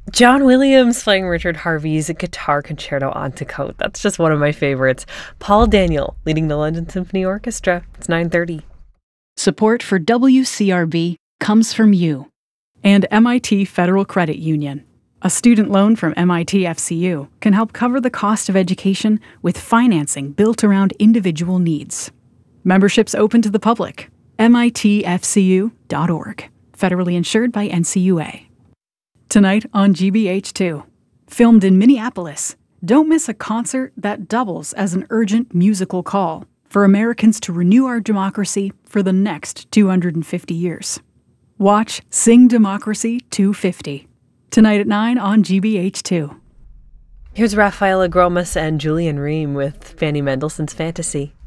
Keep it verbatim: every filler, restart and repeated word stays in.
John Williams playing Richard Harvey's guitar concerto on Cote. That's just one of my favorites. Paul Daniel leading the London Symphony Orchestra. It's nine thirty. Support for W C R B comes from you and M I T Federal Credit Union. A student loan from M I T F C U can help cover the cost of education with financing built around individual needs. Membership's open to the public. M I T F C U dot org. Federally insured by N C U A. Tonight on G B H two. Filmed in Minneapolis, don't miss a concert that doubles as an urgent musical call for Americans to renew our democracy for the next two hundred fifty years. Watch Sing Democracy two fifty. Tonight at nine on G B H two. Here's Rafaela Gromas and Julian Ream with Fanny Mendelssohn's Fantasy.